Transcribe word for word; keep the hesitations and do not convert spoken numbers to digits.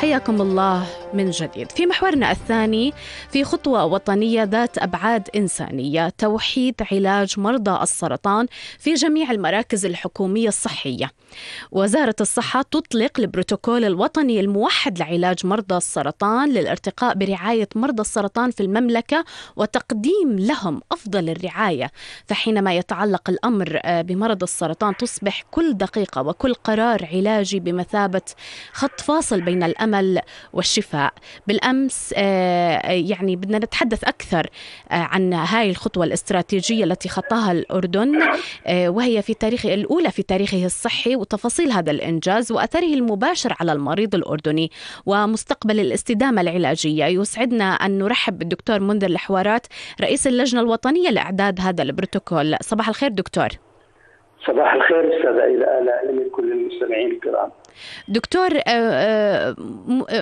حياكم الله من جديد. في محورنا الثاني في خطوة وطنية ذات أبعاد إنسانية، توحيد علاج مرضى السرطان في جميع المراكز الحكومية الصحية. وزارة الصحة تطلق البروتوكول الوطني الموحد لعلاج مرضى السرطان للارتقاء برعاية مرضى السرطان في المملكة وتقديم لهم أفضل الرعاية. فحينما يتعلق الأمر بمرض السرطان تصبح كل دقيقة وكل قرار علاجي بمثابة خط فاصل بين الأمل والشفاء. بالأمس يعني بدنا نتحدث أكثر عن هاي الخطوة الاستراتيجية التي خطاها الأردن، وهي في تاريخ الأولى في تاريخه الصحي، وتفاصيل هذا الإنجاز وأثره المباشر على المريض الأردني ومستقبل الاستدامة العلاجية. يسعدنا أن نرحب بالدكتور منذر الحوارات، رئيس اللجنة الوطنية لإعداد هذا البروتوكول. صباح الخير دكتور. صباح الخير أستاذة إلى آلاء لكل المستمعين الكرام. دكتور،